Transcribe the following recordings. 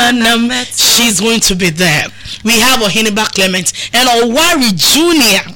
she's going to be there. We have Ohiniba Clement and Owari Jr.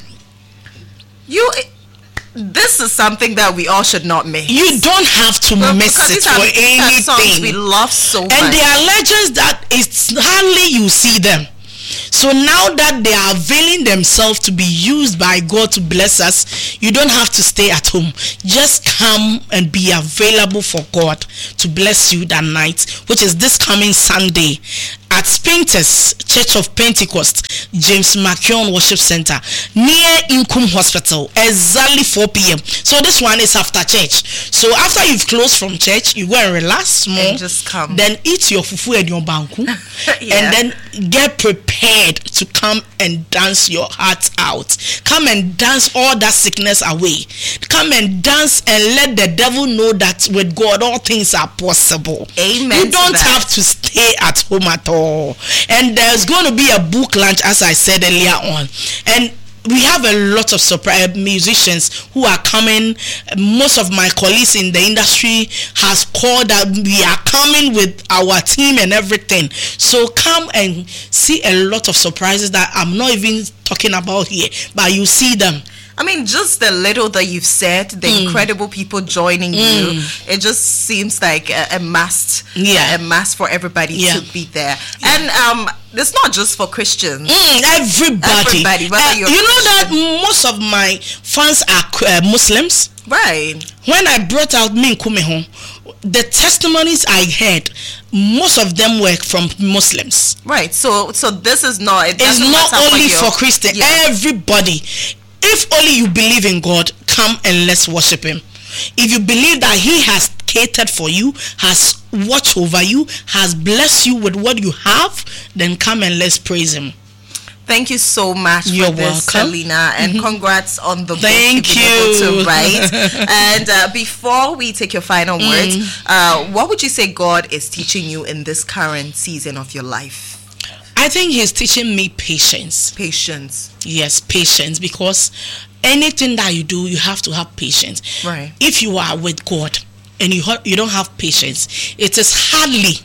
This is something that we all should not miss. You don't have to miss it for anything. Songs we love so much. And there are legends that it's hardly you see them. So now that they are availing themselves to be used by God to bless us, you don't have to stay at home. Just come and be available for God to bless you that night, which is this coming Sunday at Spintex Church of Pentecost, James McKeown Worship Center, near Inkum Hospital, exactly 4 p.m. So this one is after church. So after you've closed from church, you go and relax more. And just come. Then eat your fufu and your banku. Yeah. And then get prepared to come and dance your heart out. Come and dance all that sickness away. Come and dance and let the devil know that with God all things are possible. Amen. You don't have to stay at home at all. And there's going to be a book launch, as I said earlier on. And we have a lot of surprise musicians who are coming. Most of my colleagues in the industry has called that we are coming with our team and everything. So come and see a lot of surprises that I'm not even talking about here, but you see them. I mean, just the little that you've said, the incredible people joining you, it just seems like a must. Yeah. A must for everybody to be there. And it's not just for Christians. Everybody. Whether you're you know that most of my fans are Muslims. Right. When I brought out Min Kumeho, the testimonies I heard, most of them were from Muslims. Right. So this is not. It's not only for Christians. Yeah. Everybody. If only you believe in God, come and let's worship him. If you believe that he has catered for you, has watched over you, has blessed you with what you have, then come and let's praise him. Thank you so much You're for this, welcome. Selena, and congrats on the Thank book you've been able you. to write. And before we take your final words, what would you say God is teaching you in this current season of your life? I think he's teaching me patience. Patience. Yes, patience, because anything that you do, you have to have patience. Right. If you are with God and you don't have patience, it is hardly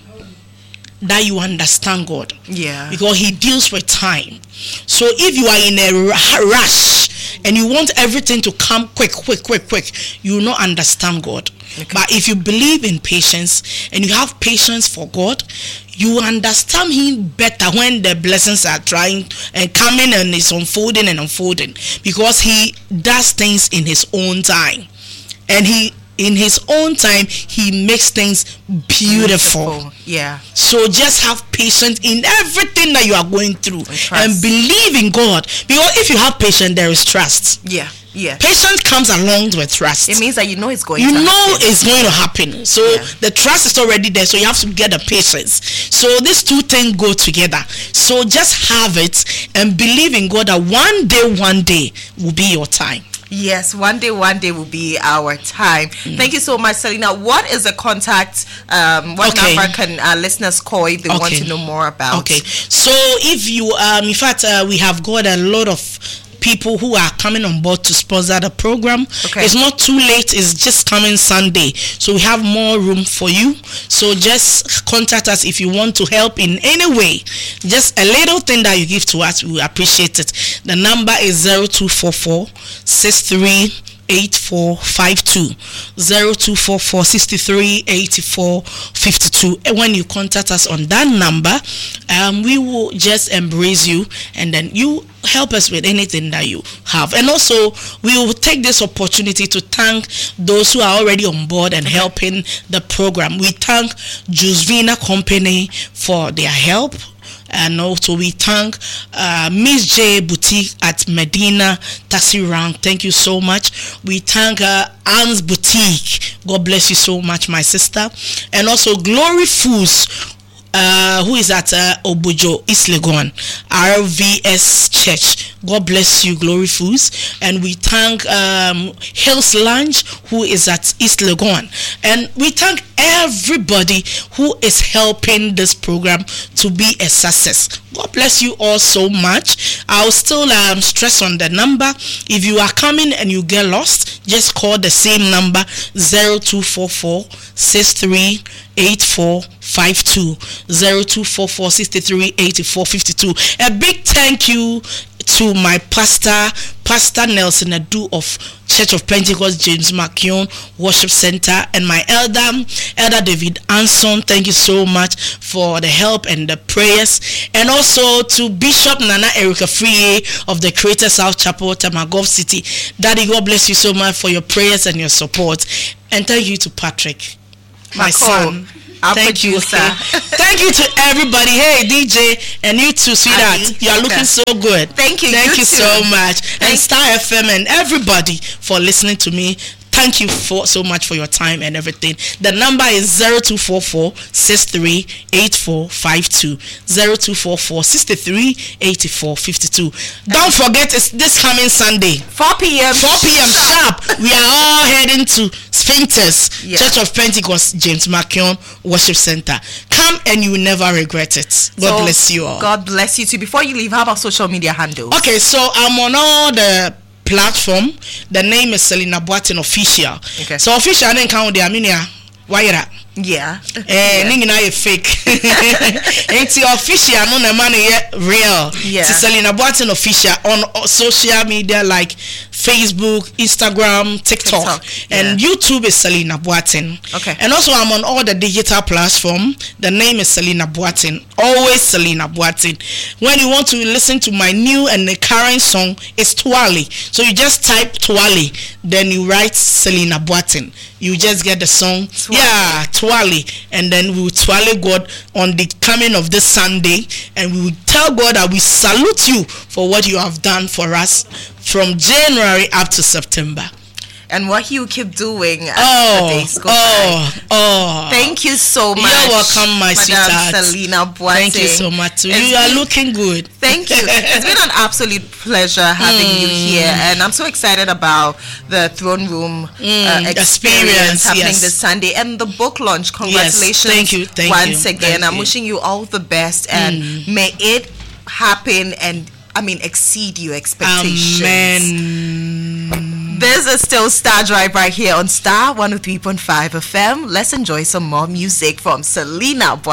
that you understand God. Yeah. Because he deals with time. So if you are in a rush and you want everything to come quick, you will not understand God. Okay. But if you believe in patience and you have patience for God, you understand him better when the blessings are trying and coming and it's unfolding, because he does things in his own time, and in his own time he makes things beautiful. Yeah. So just have patience in everything that you are going through and believe in God, because if you have patience, there is trust. Yeah. Patience comes along with trust. It means that you know it's going to happen. So the trust is already there, so you have to get the patience. So these two things go together. So just have it and believe in God that one day will be your time. Yes, one day will be our time. Thank you so much, Selena. What is the contact? What number can listeners call if they want to know more about? Okay, so if you, in fact, we have got a lot of people who are coming on board to sponsor the program. It's not too late, it's just coming Sunday, so we have more room for you. So just contact us if you want to help in any way. Just a little thing that you give to us, we appreciate it. The number is 0244 63 8452 0244 63 84 52. And when you contact us on that number, we will just embrace you, and then you help us with anything that you have. And also we will take this opportunity to thank those who are already on board and helping the program. We thank Josvina Company for their help. And also we thank Miss J Boutique at Medina Taxi Rank. Thank you so much. We thank Anne's Boutique. God bless you so much, my sister. And also Glory Foods, who is at Obujo, East Legon, RVS Church. God bless you, Glory Foods. And we thank Hills Lounge, who is at East Legon. And we thank everybody who is helping this program to be a success. God bless you all so much. I'll still stress on the number. If you are coming and you get lost, just call the same number, 0244 638452, 0244 638452. A big thank you to my Pastor Nelson Adu of Church of Pentecost James McKeown Worship Center, and my elder David Anson. Thank you so much for the help and the prayers. And also to Bishop Nana Erica Free of the Creator South Chapel, Tamagov City. Daddy, God bless you so much for your prayers and your support. And thank you to Patrick, my son. Thank you, sir. Thank you to everybody. Hey, DJ, and you too, sweetheart. You are looking so good. Thank you. Thank you so much. And Star FM and everybody for listening to me. Thank you so much for your time and everything. The number is 0244 638452. 0244 638452. Don't forget, it's this coming Sunday, 4 p.m. sharp. We are all heading to Sphinxes, Church of Pentecost James McKeown Worship Center. Come and you will never regret it. God bless you all. God bless you too. Before you leave, how about social media handles? Okay, so I'm on all the platform. The name is Selina Boateng Official. Okay. So official name count the Aminia. Why you that? Yeah. Ningina is fake. Ain't official no na man real. Yeah. Selina Boateng Official on social media like Facebook, Instagram, TikTok. And YouTube is Selina Boateng. Okay. And also I'm on all the digital platform. The name is Selina Boateng. Always Selina Boateng. When you want to listen to my new and the current song, it's Twali. So you just type Twali, then you write Selina Boateng. You just get the song. Twali. Yeah, Twali. And then we will Twali God on the coming of this Sunday. And we will tell God that we salute you for what you have done for us from January up to September. And what you keep doing as the days go by. Thank you so much. You're welcome, my sweetheart. Selina Boateng. Thank you so much. You are looking good. Thank you. It's been an absolute pleasure having you here, and I'm so excited about the Throne Room experience happening this Sunday and the book launch. Congratulations! Yes. Thank you. Once again. I'm wishing you all the best, and may it happen and exceed your expectations. Amen. This is still Star Drive right here on Star 103.5 FM. Let's enjoy some more music from Selina Boateng.